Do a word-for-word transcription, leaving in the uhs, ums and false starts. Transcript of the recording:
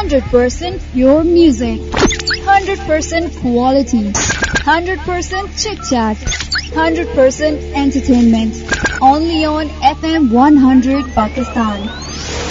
hundred percent pure music. one hundred percent quality. one hundred percent chit-chat. one hundred percent entertainment. Only on F M one hundred Pakistan.